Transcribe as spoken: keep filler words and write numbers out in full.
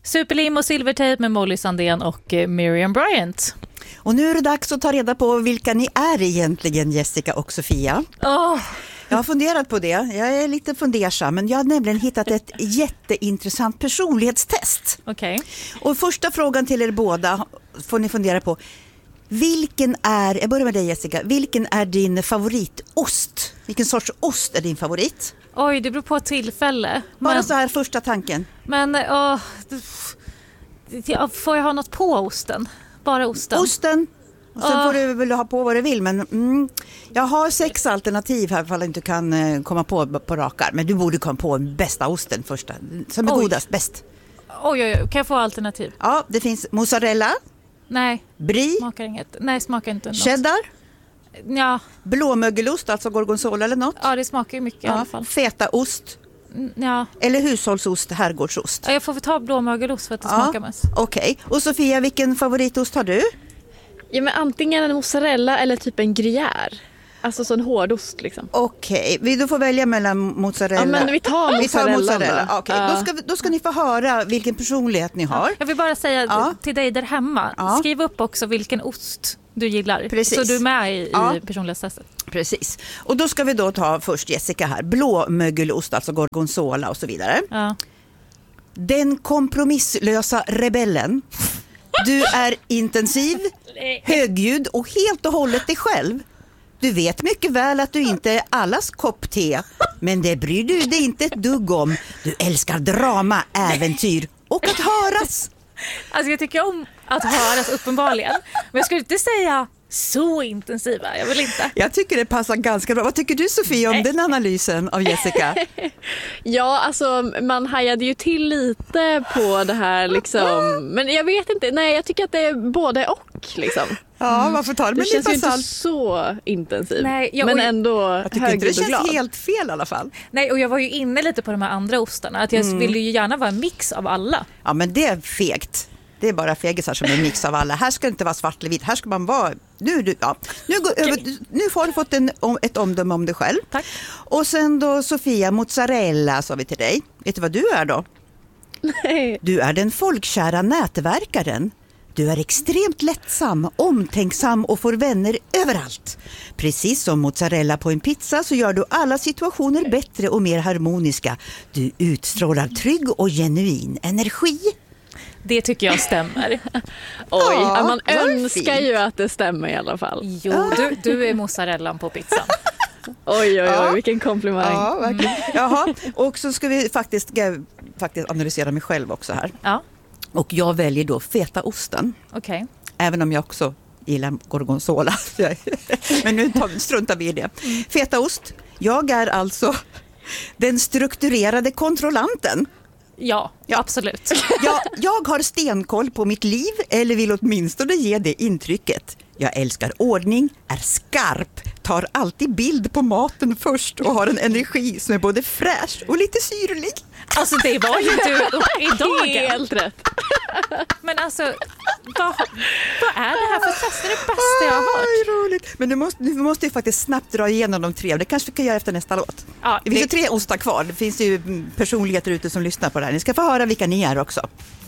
Superlim och silvertejp med Molly Sandén och Miriam Bryant. Och nu är det dags att ta reda på vilka ni är egentligen, Jessica och Sofia. Oh. Jag har funderat på det. Jag är lite fundersam, men jag har nämligen hittat ett jätteintressant personlighetstest. Okej. Okay. Och första frågan till er båda får ni fundera på. Vilken är, jag börjar med dig Jessica, vilken är din favoritost? Vilken sorts ost är din favorit? Oj, det beror på tillfälle. Bara men, så här första tanken. Men, åh, får jag ha något på osten? Bara osten? Osten. Och sen åh. får du väl ha på vad du vill. Men mm, jag har sex alternativ här ifall du inte kan eh, komma på på rakar. Men du borde komma på den bästa osten första. Som är oj. godast, bäst. Oj, oj, oj, kan jag få alternativ? Ja, det finns mozzarella. Nej. Brie. Smakar inget. Nej, smakar inte något. Cheddar. Ja. Blåmögelost, alltså gorgonzola eller något. Ja, det smakar ju mycket ja. i alla fall. Fetaost. Ja. Eller hushållsost, herrgårdsost. Ja, jag får ta blåmögelost för att det ja. smakar mest. Okej. Okay. Och Sofia, vilken favoritost har du? Ja, men antingen en mozzarella eller typ en gruyère. Alltså sån hårdost liksom. Okej, okay. Du får välja mellan mozzarella. Ja, men vi tar mozzarella. Vi tar mozzarella. Okay. Ja. Då, ska, då ska ni få höra vilken personlighet ni har. Ja. Jag vill bara säga ja. till dig där hemma. Ja. Skriv upp också vilken ost du gillar. Precis. Så du är med i, ja. i personlighetstestet. Precis. Och då ska vi då ta först Jessica här. Blåmögelost, alltså gorgonzola och så vidare. Ja. Den kompromisslösa rebellen. Du är intensiv, högljudd och helt och hållet dig själv. Du vet mycket väl att du inte är allas kopp te, men det bryr du dig inte ett dugg om. Du älskar drama, äventyr och att höras. Alltså jag tycker om att höras uppenbarligen, men jag skulle inte säga så intensiva, jag vill inte. Jag tycker det passar ganska bra. Vad tycker du Sofia om den analysen av Jessica? Ja, alltså man hajade ju till lite på det här liksom. Men jag vet inte, nej jag tycker att det är både och liksom. Ja, varför tar det med det känns ju inte salt? så intensiv. Nej, jag, men ändå jag tycker inte det känns glad. helt fel i alla fall. Nej, och jag var ju inne lite på de här andra ostarna. Att jag mm. ville ju gärna vara en mix av alla. Ja, men det är fegt. Det är bara fegisar som är en mix av alla. Här ska det inte vara svart eller vitt. Här ska man vara... Nu, du, ja. nu, går, okay. nu får du fått en, ett omdöme om dig själv. Tack. Och sen då Sofia, mozzarella sa vi till dig. Vet du vad du är då? Nej. Du är den folkkära nätverkaren. Du är extremt lättsam, omtänksam och får vänner överallt. Precis som mozzarella på en pizza så gör du alla situationer bättre och mer harmoniska. Du utstrålar trygg och genuin energi. Det tycker jag stämmer. Oj, ja, man önskar ju att det stämmer i alla fall. Jo, du, du är mozzarellan på pizzan. Oj, oj, oj, ja. Vilken komplimang. Ja, verkligen. Mm. Jaha, och så ska vi faktiskt, faktiskt analysera mig själv också här. Ja. Och jag väljer då fetaosten. Okej. Okay. Även om jag också gillar gorgonzola. Men nu struntar vi i det. Fetaost. Jag är alltså den strukturerade kontrollanten. Ja, ja, absolut. Jag, jag har stenkoll på mitt liv, eller vill åtminstone ge det intrycket. Jag älskar ordning, är skarp, tar alltid bild på maten först och har en energi som är både fräsch och lite syrlig. Alltså det var ju du idag. Helt rätt. Men alltså, vad, vad är det här för test? Det är det bästa jag har hört. Aj, roligt. Men du måste, du måste ju faktiskt snabbt dra igenom de tre. Det kanske vi kan göra efter nästa låt. Ja, det finns det... ju tre ostar kvar. Det finns ju personligheter ute som lyssnar på det här. Ni ska få höra vilka ni är också.